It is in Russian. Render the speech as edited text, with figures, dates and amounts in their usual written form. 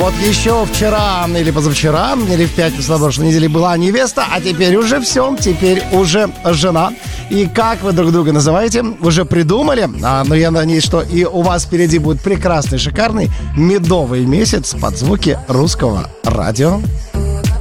Вот еще вчера или позавчера, или в пятницу на прошлой неделе была невеста, а теперь уже все, теперь уже жена. И как вы друг друга называете? Уже придумали? Но я надеюсь, что и у вас впереди будет прекрасный, шикарный медовый месяц под звуки русского радио.